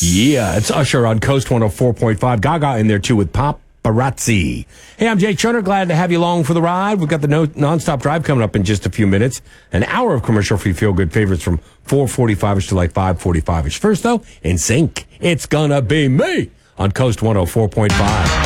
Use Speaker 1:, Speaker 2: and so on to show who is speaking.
Speaker 1: Yeah, it's Usher on Coast 104.5. Gaga in there, too, with Paparazzi. Hey, I'm Jay Turner. Glad to have you along for the ride. We've got the nonstop drive coming up in just a few minutes. An hour of commercial-free feel-good favorites from 4:45-ish to like 5:45-ish. First, though, In Sync. It's gonna be me on Coast 104.5.